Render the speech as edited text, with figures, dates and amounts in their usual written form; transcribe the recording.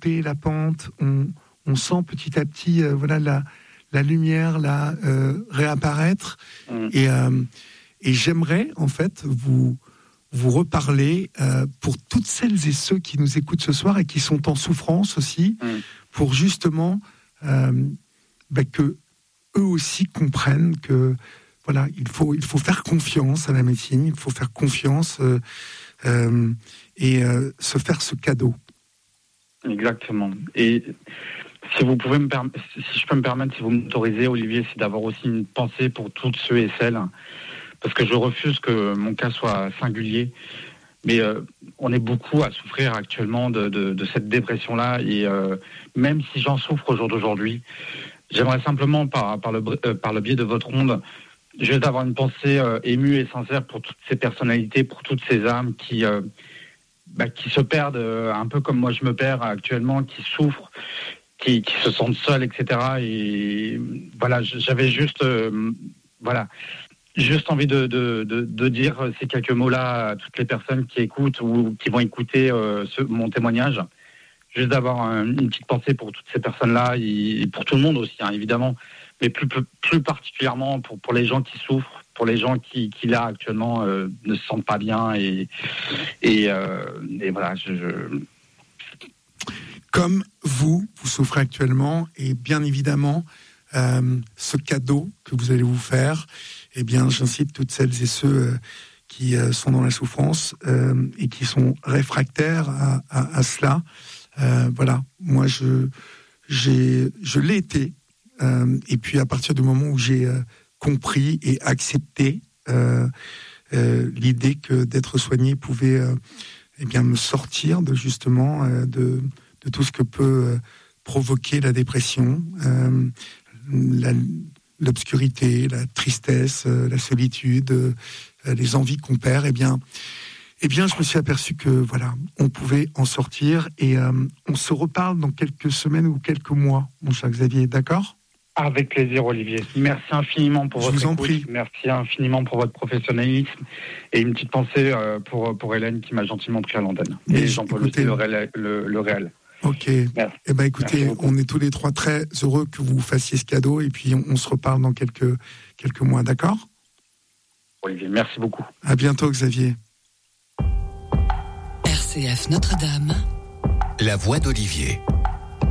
grimper la pente, on sent petit à petit la lumière réapparaître. Et j'aimerais en fait vous reparler pour toutes celles et ceux qui nous écoutent ce soir et qui sont en souffrance aussi, pour justement que eux aussi comprennent que voilà, il faut faire confiance à la médecine, il faut faire confiance et se faire ce cadeau. Exactement. Et si vous pouvez si je peux me permettre, si vous m'autorisez, Olivier, c'est d'avoir aussi une pensée pour toutes ceux et celles, parce que je refuse que mon cas soit singulier. Mais on est beaucoup à souffrir actuellement de cette dépression-là, et même si j'en souffre au jour d'aujourd'hui, j'aimerais simplement, par le biais de votre onde, juste avoir une pensée émue et sincère pour toutes ces personnalités, pour toutes ces âmes qui se perdent un peu comme moi je me perds actuellement, qui souffrent, qui se sentent seuls, etc. Et voilà, j'avais juste envie de dire ces quelques mots-là à toutes les personnes qui écoutent ou qui vont écouter mon témoignage. Juste d'avoir une petite pensée pour toutes ces personnes-là et pour tout le monde aussi, évidemment, mais plus particulièrement pour les gens qui souffrent, pour les gens qui là actuellement ne se sentent pas bien et voilà. Comme vous souffrez actuellement, et bien évidemment ce cadeau que vous allez vous faire, eh bien j'incite toutes celles et ceux qui sont dans la souffrance et qui sont réfractaires à cela. Voilà, moi je l'ai été, et puis à partir du moment où j'ai compris et accepté l'idée que d'être soigné pouvait me sortir de justement de tout ce que peut provoquer la dépression, l'obscurité, la tristesse, la solitude, les envies qu'on perd, eh bien, je me suis aperçu que voilà, on pouvait en sortir, et on se reparle dans quelques semaines ou quelques mois, mon cher Xavier, d'accord ? Avec plaisir, Olivier. Merci infiniment pour votre écoute. Je vous en prie. Merci infiniment pour votre professionnalisme, et une petite pensée pour Hélène qui m'a gentiment pris à l'antenne. Et Jean-Paul aussi, le réel. Ok. Merci. Eh ben, écoutez, on est tous les trois très heureux que vous fassiez ce cadeau, et puis on se reparle dans quelques mois, d'accord ? Olivier, merci beaucoup. À bientôt, Xavier. RCF Notre-Dame. La voix d'Olivier.